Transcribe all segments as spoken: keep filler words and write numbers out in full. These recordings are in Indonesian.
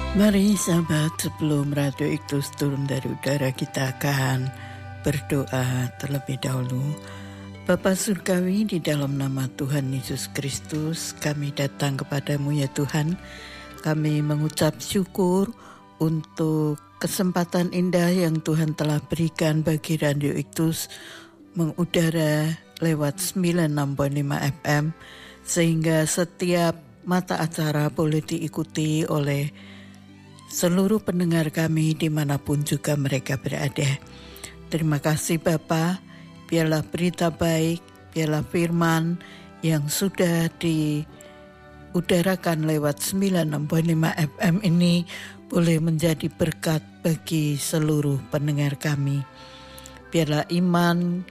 Mari sahabat, sebelum Radio Iktus turun dari udara, kita akan berdoa terlebih dahulu. Bapa Surgawi, di dalam nama Tuhan Yesus Kristus, kami datang kepadamu ya Tuhan. Kami mengucap syukur untuk kesempatan indah yang Tuhan telah berikan bagi Radio Iktus mengudara lewat sembilan puluh enam koma lima F M, sehingga setiap mata acara boleh diikuti oleh seluruh pendengar kami dimanapun juga mereka berada. Terima kasih Bapa, biarlah berita baik, biarlah firman yang sudah diudarakan lewat sembilan puluh enam koma lima F M ini boleh menjadi berkat bagi seluruh pendengar kami. Biarlah iman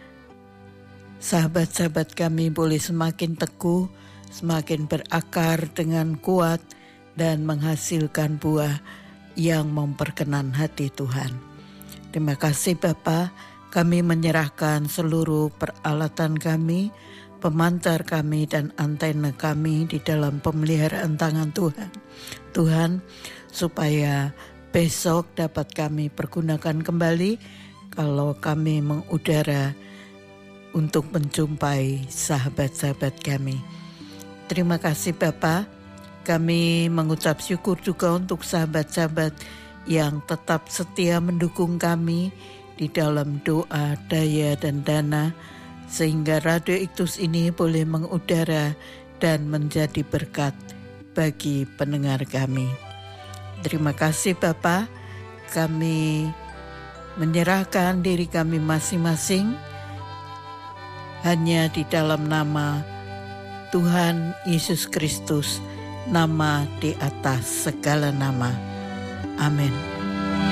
sahabat-sahabat kami boleh semakin teguh, semakin berakar dengan kuat, dan menghasilkan buah yang memperkenan hati Tuhan. Terima kasih Bapa, kami menyerahkan seluruh peralatan kami, pemancar kami dan antena kami di dalam pemeliharaan tangan Tuhan. Tuhan, supaya besok dapat kami pergunakan kembali kalau kami mengudara untuk menjumpai sahabat-sahabat kami. Terima kasih Bapa. Kami mengucap syukur juga untuk sahabat-sahabat yang tetap setia mendukung kami di dalam doa, daya, dan dana, sehingga Radio Iktus ini boleh mengudara dan menjadi berkat bagi pendengar kami. Terima kasih Bapa, kami menyerahkan diri kami masing-masing hanya di dalam nama Tuhan Yesus Kristus, nama di atas segala nama. Amin.